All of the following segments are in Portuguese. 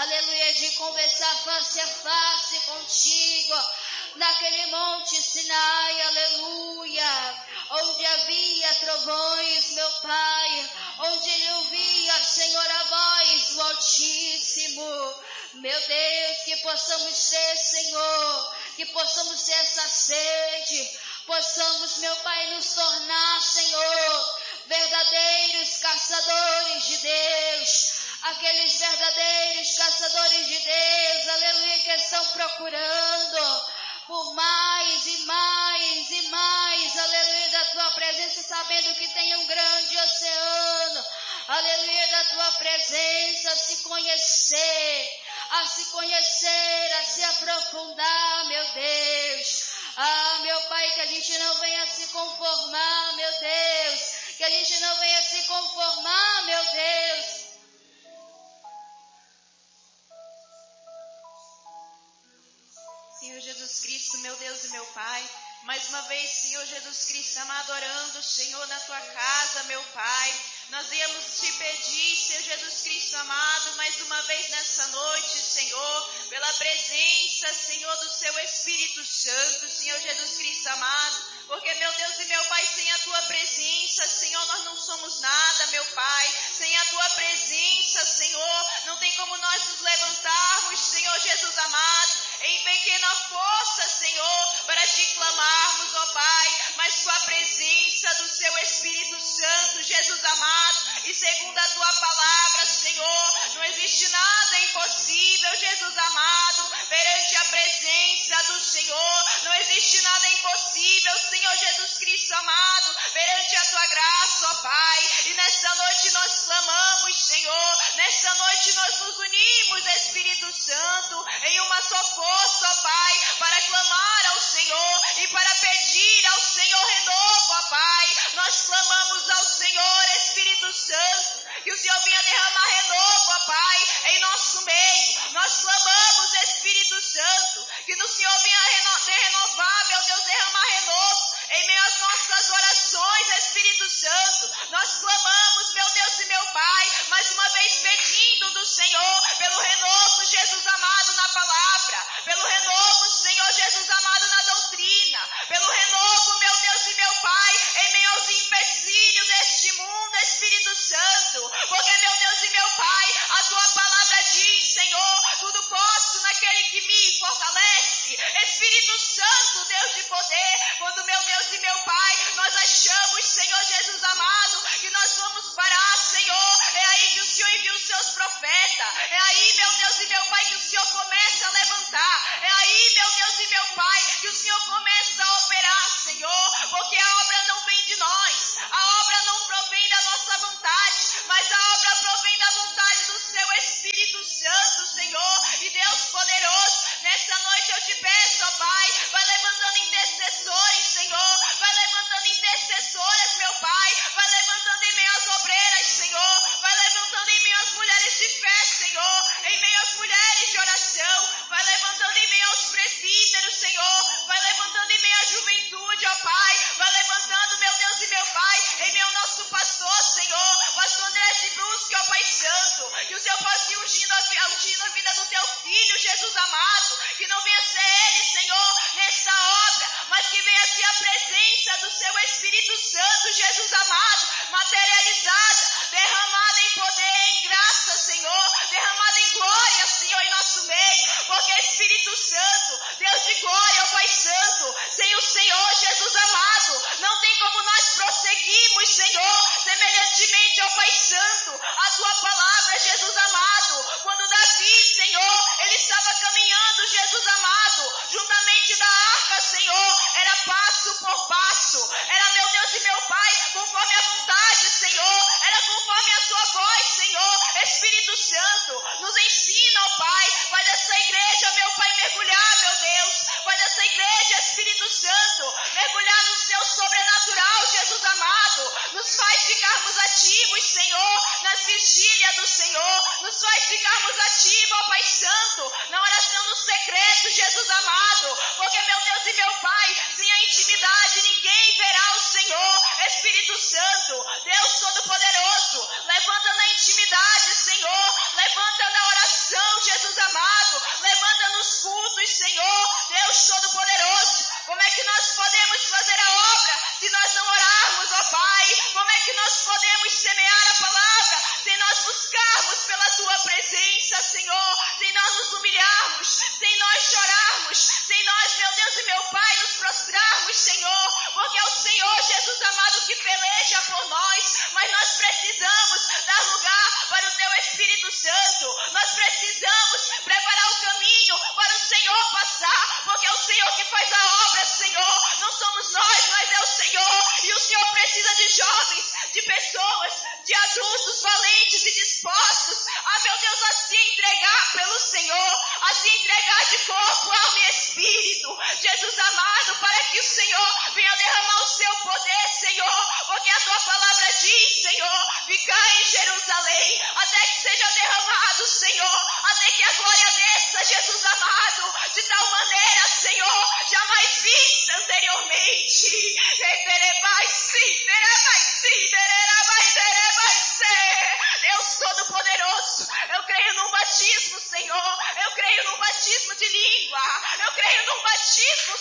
aleluia, de conversar face a face contigo, naquele monte Sinai, aleluia, onde havia trovões, meu Pai, onde ele ouvia, Senhor, a voz do Altíssimo. Meu Deus, que possamos ter, Senhor, que possamos ter essa sede, possamos, meu Pai, nos tornar, Senhor, verdadeiros caçadores de Deus, aqueles verdadeiros caçadores de Deus, aleluia, que estão procurando por mais e mais e mais, aleluia, da tua presença, sabendo que tem um grande oceano, aleluia, da tua presença, a se conhecer, a se aprofundar, meu Deus. Ah, meu Pai, que a gente não venha se conformar, meu Deus, que a gente não venha se conformar, meu Deus. Senhor Jesus Cristo, meu Deus e meu Pai, mais uma vez, Senhor Jesus Cristo, amado, orando, Senhor, na tua casa, meu Pai, nós viemos te pedir, Senhor Jesus Cristo, amado, mais uma vez nessa noite, Senhor, pela presença, Senhor, do seu Espírito Santo, Senhor Jesus Cristo, amado, porque, meu Deus e meu Pai, sem a tua presença, Senhor, nós não somos nada, meu Pai, sem a tua presença, Senhor, não tem como nós nos levantarmos, Senhor Jesus amado, em pequena força, Senhor, para te clamarmos, ó Pai, mas com a presença do seu Espírito Santo, Jesus amado, e segundo a tua palavra, Senhor, não existe nada impossível, Jesus amado, perante a presença do Senhor, não existe nada impossível, Senhor Jesus Cristo amado, perante a tua graça, ó Pai, e nesta noite nós clamamos, Senhor, nesta noite nós nos unimos, Espírito Santo, em uma só força, ó Pai, para clamar ao Senhor e para pedir ao Senhor renovo, ó Pai, nós clamamos ao Senhor, Espírito Santo, que o Senhor venha derramar renovo, ó Pai, em nosso meio, nós clamamos, Espírito Santo, que o Senhor venha renovar, meu Deus, derramar renovo em meio às nossas orações, Espírito Santo, nós clamamos, meu Deus e meu Pai, mais uma vez pedindo do Senhor, pelo renovo, Jesus amado, na palavra, pelo renovo, Senhor Jesus amado, na doutrina, pelo renovo, meu Deus e meu Pai, em meio aos empecilhos deste mundo, Espírito Santo, porque, meu Deus e meu Pai, a tua palavra diz, Senhor, tudo posso naquele que me fortalece, Espírito Santo, Deus de poder, quando, meu Deus e meu Pai, nós achamos, Senhor Jesus amado, que nós vamos parar, Senhor, é aí que o Senhor envia os seus profetas, é aí, meu Deus e meu Pai, que o Senhor começa a levantar, é aí, meu Deus e meu Pai, que o Senhor começa a operar, Senhor, porque a obra não vem de nós, a obra não provém da nossa vontade, mas a obra provém da vontade do seu Espírito Santo, Senhor, e Deus poderoso, nessa noite eu te peço, ó Pai, vai levantando intercessores, Senhor, vai levantando intercessoras, meu Pai, vai levantando em meio às obreiras, Senhor, vai levantando em meio às mulheres de fé, Senhor, em meio às mulheres de oração, vai levantando em meio aos presbíteros, Senhor, vai levantando em meio à juventude, ó Pai, vai levantando, meu Deus e meu Pai, em meio ao nosso pastor, Senhor, pastor André de Brusque, ó Pai Santo, que o Senhor possa ir ungindo a vida do teu filho, Jesus amado, que não venha ser ele, Senhor, nessa obra, mas que venha ser a presença do seu Espírito Santo, Jesus amado, materializada, derramada em poder, em graça, Senhor, derramada em glória, Senhor, em nosso meio, porque Espírito Santo, Deus de glória, ó Pai Santo, sem o Senhor, Jesus amado, não tem como nós prosseguirmos, Senhor, semelhantemente ao Pai Santo, a tua palavra, Jesus amado, quando Davi, Senhor, ele estava caminhando, Jesus amado, juntamente da arca, Senhor, era passo por passo, era, meu Deus e meu Pai, conforme a vontade, Senhor, era conforme a sua voz, Senhor, Espírito Santo, nos ensina, ó Pai, vai dessa igreja, meu Pai, mergulhar, meu Deus, vai dessa igreja, Espírito Santo, mergulhar no seu sobrenatural, Jesus amado, nos faz ficarmos ativos, Senhor, nas vigílias do Senhor, nos faz ficarmos ativos, ó Pai Santo, na oração no secreto, Jesus amado, porque, meu Deus e meu Pai, sem a intimidade ninguém verá o Senhor, Espírito Santo, Deus Todo-Poderoso, levanta na intimidade, Senhor, levanta na oração, Jesus Jesus amado, levanta nos cultos, Senhor, Deus Todo-Poderoso. Como é que nós podemos fazer a obra se nós não orarmos, ó Pai? Como é que nós podemos semear a palavra sem nós buscarmos pela Tua presença, Senhor? Sem nós nos humilharmos, sem nós chorarmos, sem nós, meu Deus e meu Pai, nos prostrarmos, Senhor, porque é o Senhor, Jesus amado, que peleja por nós, mas nós precisamos dar lugar para o Teu Espírito Santo, nós precisamos preparar o caminho para o Senhor passar, porque é o Senhor que faz a obra, Senhor, não somos nós, mas é o Senhor, e o Senhor precisa de jovens, de pessoas, de adultos valentes e dispostos a, meu Deus, a se entregar pelo Senhor, a se entregar de corpo, alma e espírito, Jesus amado, para que o Senhor venha derramar o Seu poder, Senhor, porque a Tua palavra diz, Senhor, ficar em Jerusalém, até que seja derramado, Senhor, até que a glória desça, Jesus amado, de tal maneira, Senhor, jamais vista anteriormente. Deus Todo-Poderoso, eu creio num batismo, Senhor, eu creio num batismo de língua, eu creio num batismo,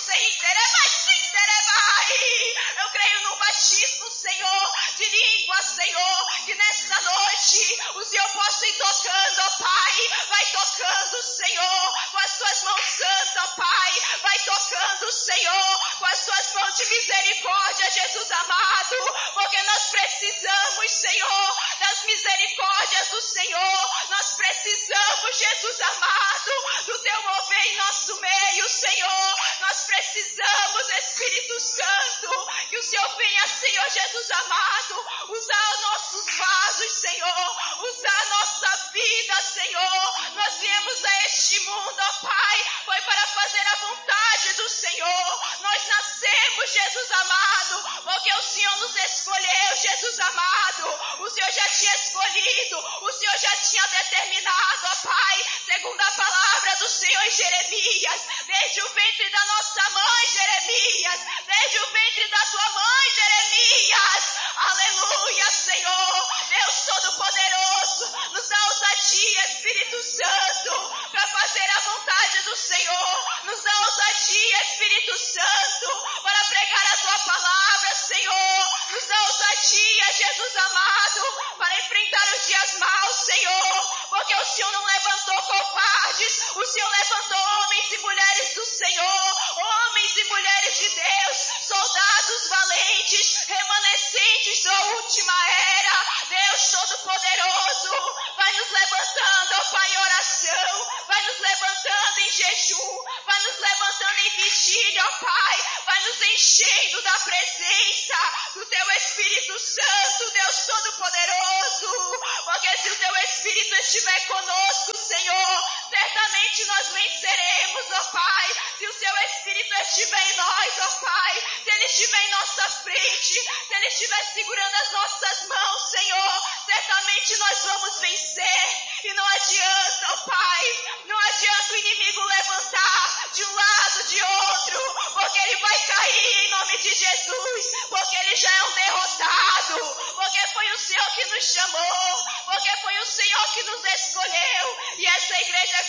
eu creio num batismo, Senhor, de língua, Senhor, que nesta noite o Senhor possa ir tocando, ó Pai, vai tocando, Senhor, com as Tuas mãos santas, ó Pai, vai tocando, Senhor, com as Tuas mãos de misericórdia, Jesus amado, porque nós precisamos, Senhor, das misericórdias do Senhor, nós precisamos, Jesus amado, do Teu mover em nosso meio, Senhor, nós precisamos, Espírito Santo, que o Senhor venha, Senhor Jesus amado, usar os nossos vasos, Senhor, usar a nossa vida, Senhor, nós viemos a este mundo, ó Pai, foi para fazer a vontade do Senhor, nós nascemos, Jesus amado, porque o Senhor nos escolheu, Jesus amado, o Senhor já tinha escolhido, o Senhor já tinha determinado, ó Pai, segundo a palavra do Senhor em Jeremias, desde o ventre da nossa mãe, Jeremias, desde o ventre da tua mãe, Jeremias, aleluia, Senhor, Deus Todo-Poderoso, nos dá ousadia, Espírito Santo, para fazer a vontade do Senhor, nos dá ousadia, Espírito Santo, para pregar a Tua palavra, Senhor, nos dá ousadia, Jesus amado, para enfrentar os dias maus, Senhor, porque o Senhor não levantou covardes, o Senhor levantou homens e mulheres do Senhor, homens e mulheres de Deus, soldados valentes, remanescentes da última era, Deus Todo-Poderoso, vai nos levantando, ó Pai, em oração, vai nos levantando em jejum, vai nos levantando em vigília, ó Pai, vai nos enchendo da presença do Teu Espírito Santo, Deus Todo-Poderoso, porque se o Teu Espírito estiver conosco, Senhor, certamente nós venceremos, ó Pai, se o Seu Espírito estiver em nós, ó Pai, se Ele estiver em nossa frente, se Ele estiver segurando as nossas mãos, Senhor, certamente nós vamos vencer, e não adianta, ó Pai, não adianta o inimigo levantar de um lado, de outro, porque ele vai cair em nome de Jesus, porque ele já é um derrotado, porque foi o Senhor que nos chamou, porque foi o Senhor que nos escolheu, e essa igreja é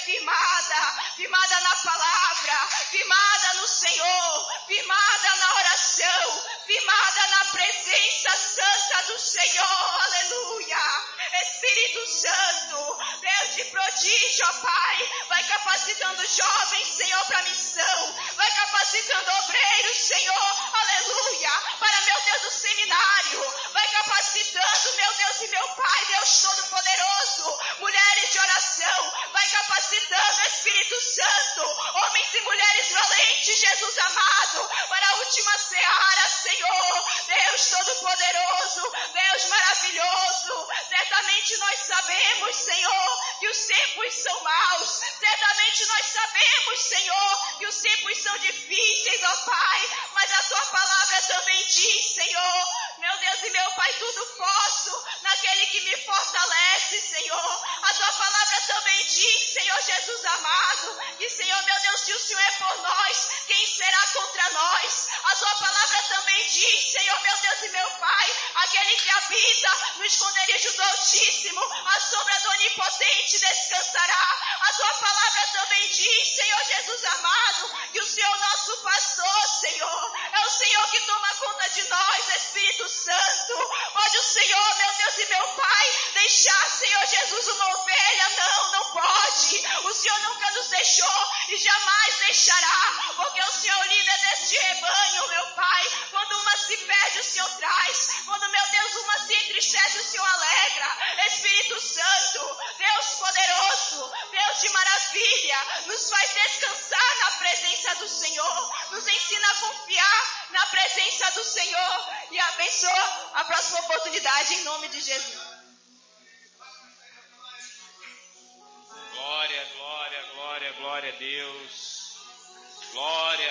firmada na palavra, firmada no Senhor, firmada na oração, firmada na presença santa do Senhor, aleluia. Espírito Santo, Deus de prodígio, ó Pai, vai capacitando jovens, Senhor, para a missão, vai capacitando obreiros, Senhor, aleluia, para, meu Deus, o seminário, vai capacitando, meu Deus e meu Pai, Deus Todo-Poderoso, mulheres de oração, vai capacitando, Espírito Santo, homens e mulheres valentes, Jesus amado, para a última seara, Senhor, Deus Todo-Poderoso, Deus maravilhoso, certamente nós sabemos, Senhor, que os tempos são maus, certamente nós sabemos, Senhor, que os tempos são difíceis, ó Pai, mas a Tua palavra também diz, Senhor, meu Deus e meu Pai, tudo posso naquele que me fortalece, Senhor, a Tua palavra também diz, Senhor Jesus amado, que, Senhor, meu Deus, se o Senhor é por nós, quem será contra nós? A Tua palavra também diz, Senhor, meu Deus e meu Pai, aquele que habita no esconderijo do Altíssimo, a sombra do Onipotente descansará. A Tua deixar, Senhor Jesus, uma ovelha. Não pode. O Senhor nunca nos deixou e jamais deixará, porque o Senhor é o líder deste rebanho, meu Pai. Quando uma se perde, o Senhor traz. Quando, meu Deus, uma se entristece, o Senhor alegra. Espírito Santo, Deus poderoso, Deus de maravilha, nos faz descansar na presença do Senhor, nos ensina a confiar na presença do Senhor e abençoa a próxima oportunidade em nome de Jesus. Glória, glória, glória, glória a Deus. Glória.